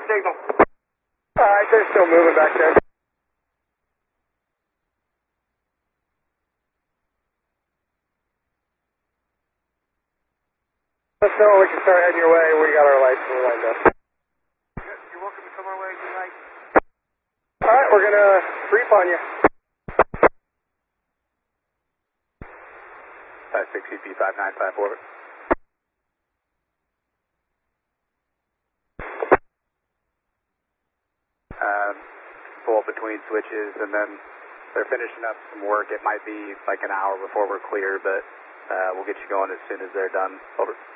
the signal. Alright, they're still moving back there. Let's know we can start heading your way. We got our lights lined up. You're welcome to come our way if you like. Alright, we're gonna brief on you. 56 CP 595 orbit. Pull between switches, and then they're finishing up some work. It might be like an hour before we're clear, but we'll get you going as soon as they're done. Over.